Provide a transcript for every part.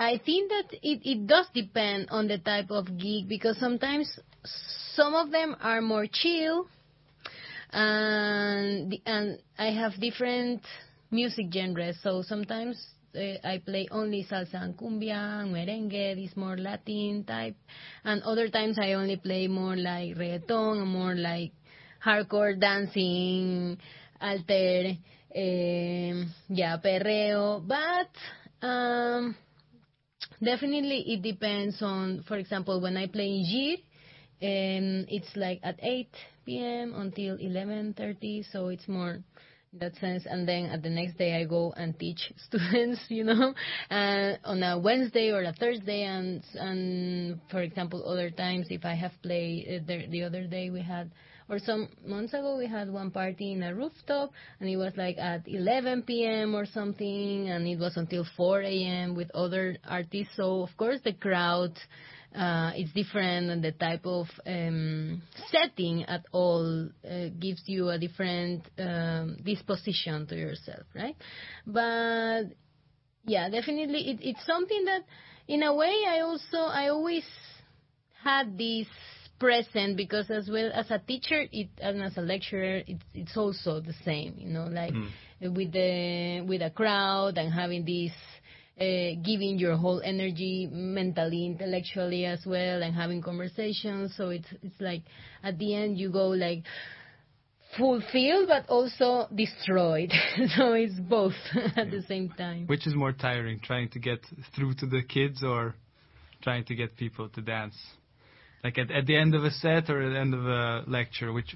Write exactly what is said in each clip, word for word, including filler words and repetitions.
I think that it, it does depend on the type of gig, because sometimes some of them are more chill, and the, and I have different music genres. So sometimes uh, I play only salsa and cumbia, and merengue, this more Latin type, and other times I only play more like reggaeton, more like hardcore dancing, alter, um, yeah, perreo, but um, definitely it depends on, for example, when I play in Gir, um, it's like at eight p.m. until eleven thirty, so it's more in that sense. And then at the next day I go and teach students, you know, uh, on a Wednesday or a Thursday. And, and for example, other times if I have played, uh, the, the other day we had, or some months ago, we had one party in a rooftop, and it was like at eleven p.m. or something, and it was until four a.m. with other artists. So, of course, the crowd uh, is different, and the type of um, setting at all uh, gives you a different um, disposition to yourself, right? But, yeah, definitely, it, it's something that, in a way, I also, I always had this present, because as well as a teacher it, and as a lecturer, it's it's also the same, you know, like mm. with the with a crowd and having this uh, giving your whole energy mentally, intellectually as well, and having conversations. So it's it's like at the end you go like fulfilled but also destroyed. So it's both at the same time. Which is more tiring, trying to get through to the kids or trying to get people to dance? Like at, at the end of a set or at the end of a lecture, which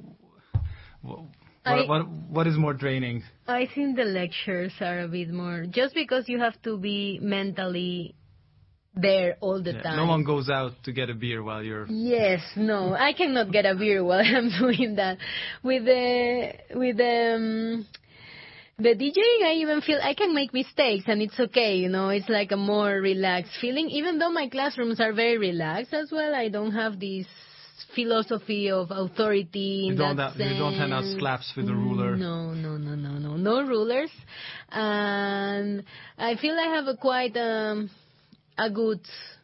what, I, what what is more draining? I think the lectures are a bit more, just because you have to be mentally there all the yeah, time. No one goes out to get a beer while you're. Yes, no, I cannot get a beer while I'm doing that. With the with the. Um, The DJing, I even feel I can make mistakes, and it's okay, you know, it's like a more relaxed feeling, even though my classrooms are very relaxed as well. I don't have this philosophy of authority in you don't that have, sense. You don't hand out slaps with a ruler. No, no, no, no, no, no rulers. And I feel I have a quite um, a good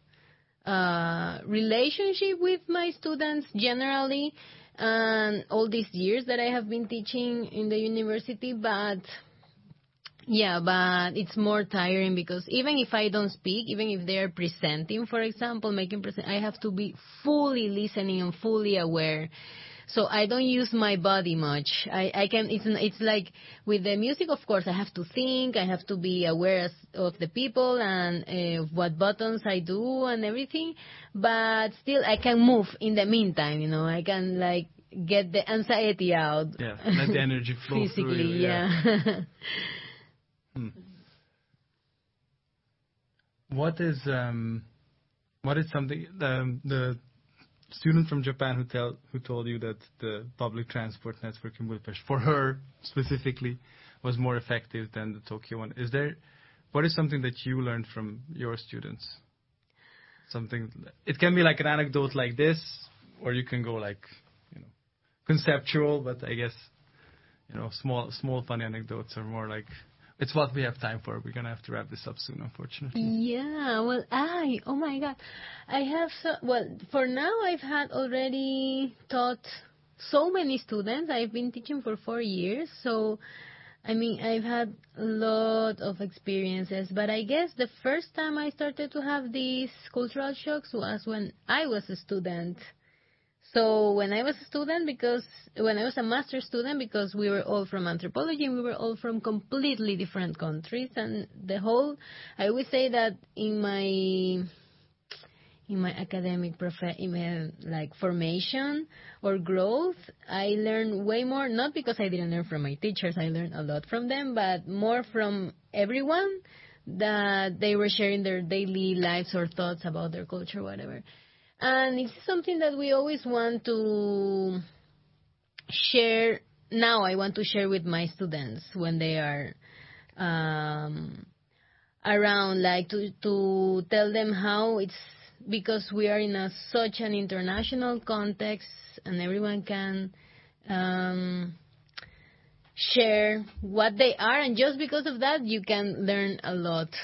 uh, relationship with my students generally, and all these years that I have been teaching in the university, but yeah, but it's more tiring, because even if I don't speak, even if they are presenting, for example, making present, I have to be fully listening and fully aware. So I don't use my body much. I, I can. It's it's like with the music, of course, I have to think. I have to be aware of the people and uh, what buttons I do and everything. But still, I can move in the meantime. You know, I can like get the anxiety out. Yeah, let the energy flow physically. through you, Yeah. yeah. hmm. What is um, what is something um, the student from Japan who tell who told you that the public transport network in Budapest, for her specifically, was more effective than the Tokyo one? Is there, what is something that you learned from your students? Something, it can be like an anecdote like this, or you can go like, you know, conceptual, but I guess, you know, small small funny anecdotes are more like, it's what we have time for. We're gonna have to wrap this up soon, unfortunately. Yeah, well, I, oh my God, I have, so, well, for now I've had already taught so many students. I've been teaching for four years, so, I mean, I've had a lot of experiences, but I guess the first time I started to have these cultural shocks was when I was a student. So when I was a student, because when I was a master's student, because we were all from anthropology and we were all from completely different countries, and the whole, I would say that in my in my academic prof- in my, like formation or growth, I learned way more, not because I didn't learn from my teachers, I learned a lot from them, but more from everyone, that they were sharing their daily lives or thoughts about their culture, whatever. And it's something that we always want to share. Now I want to share with my students when they are um, around, like to, to tell them how it's, because we are in a, such an international context and everyone can um, share what they are. And just because of that, you can learn a lot